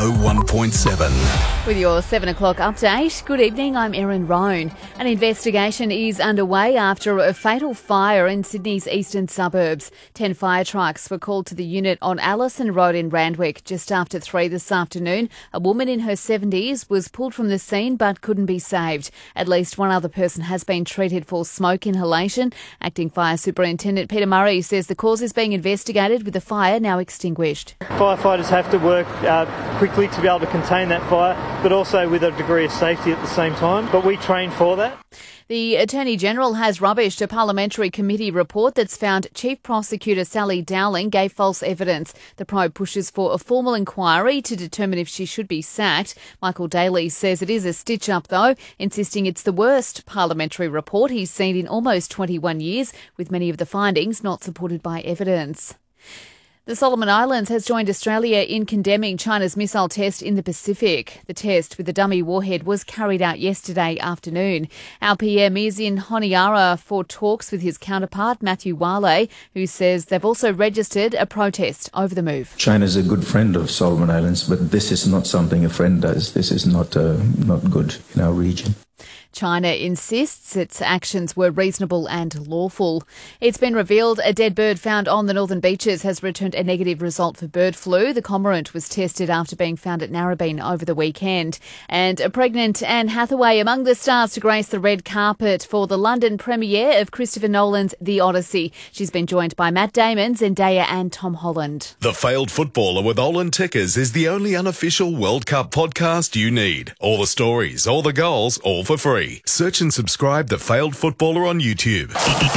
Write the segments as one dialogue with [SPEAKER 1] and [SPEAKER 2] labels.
[SPEAKER 1] 101.7.
[SPEAKER 2] With your 7 o'clock update, good evening, I'm Erin Roan. An investigation is underway after a fatal fire in Sydney's eastern suburbs. 10 fire trucks were called to the unit on Allison Road in Randwick just after 3 this afternoon. A woman in her 70s was pulled from the scene but couldn't be saved. At least one other person has been treated for smoke inhalation. Acting Fire Superintendent Peter Murray says the cause is being investigated with the fire now extinguished.
[SPEAKER 3] Firefighters have to work quickly to be able to contain that fire, but also with a degree of safety at the same time. But we train for that.
[SPEAKER 2] The Attorney-General has rubbished a parliamentary committee report that's found Chief Prosecutor Sally Dowling gave false evidence. The probe pushes for a formal inquiry to determine if she should be sacked. Michael Daly says it is a stitch-up, though, insisting it's the worst parliamentary report he's seen in almost 21 years, with many of the findings not supported by evidence. The Solomon Islands has joined Australia in condemning China's missile test in the Pacific. The test with the dummy warhead was carried out yesterday afternoon. Our PM is in Honiara for talks with his counterpart, Matthew Wale, who says they've also registered a protest over the move.
[SPEAKER 4] China's a good friend of Solomon Islands, but this is not something a friend does. This is not good in our region.
[SPEAKER 2] China insists its actions were reasonable and lawful. It's been revealed a dead bird found on the northern beaches has returned a negative result for bird flu. The cormorant was tested after being found at Narrabeen over the weekend. And a pregnant Anne Hathaway among the stars to grace the red carpet for the London premiere of Christopher Nolan's The Odyssey. She's been joined by Matt Damon, Zendaya and Tom Holland.
[SPEAKER 1] The Failed Footballer with Olin Tickers is the only unofficial World Cup podcast you need. All the stories, all the goals, all for free. Search and subscribe The Failed Footballer on YouTube.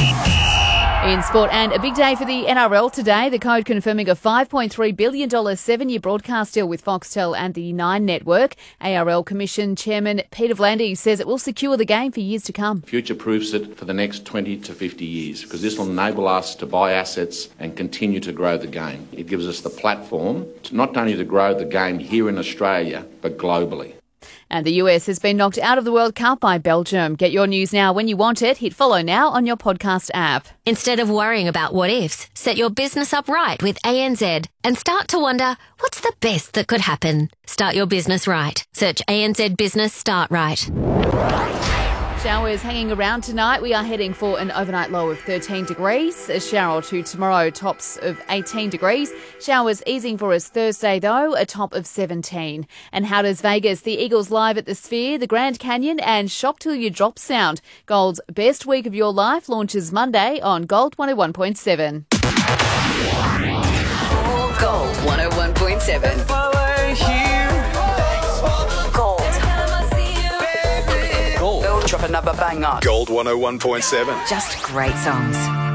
[SPEAKER 2] In sport, and a big day for the NRL today. The Code confirming a $5.3 billion 7-year broadcast deal with Foxtel and the Nine Network. ARL Commission Chairman Peter Vlandis says it will secure the game for years to come.
[SPEAKER 5] Future-proofs it for the next 20 to 50 years because this will enable us to buy assets and continue to grow the game. It gives us the platform to not only to grow the game here in Australia, but globally.
[SPEAKER 2] And the US has been knocked out of the World Cup by Belgium. Get your news now when you want it. Hit follow now on your podcast app.
[SPEAKER 6] Instead of worrying about what ifs, set your business up right with ANZ and start to wonder, what's the best that could happen? Start your business right. Search ANZ Business Start Right.
[SPEAKER 2] Showers hanging around tonight. We are heading for an overnight low of 13 degrees. A shower or two tomorrow, tops of 18 degrees. Showers easing for us Thursday, though, a top of 17. And how does Vegas, the Eagles live at the Sphere, the Grand Canyon and Shop Till You Drop sound? Gold's Best Week of Your Life launches Monday on Gold 101.7.
[SPEAKER 7] Gold 101.7. Gold. Drop another banger.
[SPEAKER 1] Gold 101.7.
[SPEAKER 7] Just great songs.